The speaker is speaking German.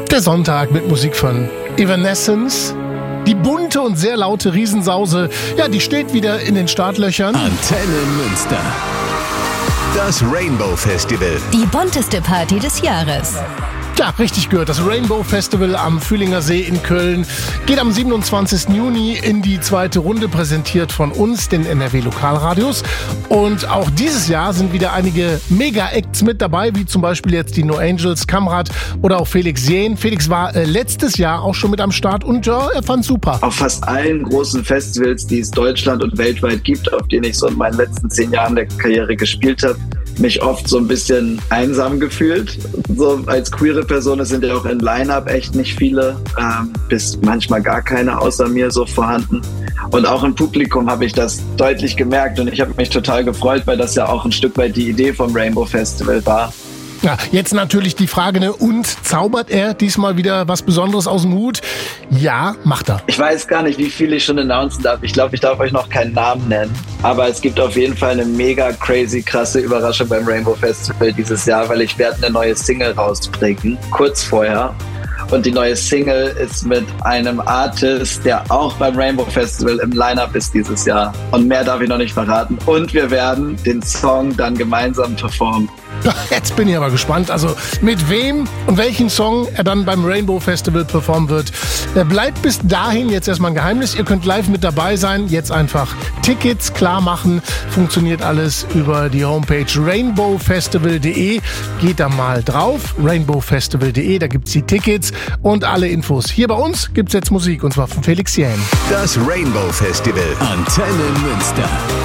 Der Sonntag mit Musik von Evanescence. Die bunte und sehr laute Riesensause, ja, die steht wieder in den Startlöchern. Antenne Münster. Das Rainbow Festival. Die bunteste Party des Jahres. Ja, richtig gehört. Das Rainbow Festival am Fühlinger See in Köln geht am 27. Juni in die zweite Runde, präsentiert von uns, den NRW Lokalradios. Und auch dieses Jahr sind wieder einige Mega-Acts mit dabei, wie zum Beispiel jetzt die No Angels, Kamrat oder auch Felix Jähn. Felix war letztes Jahr auch schon mit am Start und ja, er fand super. Auf fast allen großen Festivals, die es Deutschland und weltweit gibt, auf denen ich so in meinen letzten 10 Jahren der Karriere gespielt habe, mich oft so ein bisschen einsam gefühlt. So als queere Person, es sind ja auch in Line-Up echt nicht viele, bis manchmal gar keine außer mir so vorhanden. Und auch im Publikum habe ich das deutlich gemerkt und ich habe mich total gefreut, weil das ja auch ein Stück weit die Idee vom Rainbow Festival war. Ja, jetzt natürlich die Frage, ne, und zaubert er diesmal wieder was Besonderes aus dem Hut? Ja, macht er. Ich weiß gar nicht, wie viel ich schon announcen darf. Ich glaube, ich darf euch noch keinen Namen nennen. Aber es gibt auf jeden Fall eine mega crazy, krasse Überraschung beim Rainbow Festival dieses Jahr, weil ich werde eine neue Single rausbringen, kurz vorher. Und die neue Single ist mit einem Artist, der auch beim Rainbow Festival im Line-Up ist dieses Jahr. Und mehr darf ich noch nicht verraten. Und wir werden den Song dann gemeinsam performen. Jetzt bin ich aber gespannt, also mit wem und welchen Song er dann beim Rainbow Festival performen wird. Bleibt bis dahin jetzt erstmal ein Geheimnis. Ihr könnt live mit dabei sein. Jetzt einfach Tickets klar machen. Funktioniert alles über die Homepage rainbowfestival.de. Geht da mal drauf, rainbowfestival.de, da gibt's die Tickets und alle Infos. Hier bei uns gibt's jetzt Musik und zwar von Felix Jähn. Das Rainbow Festival. Antenne Münster.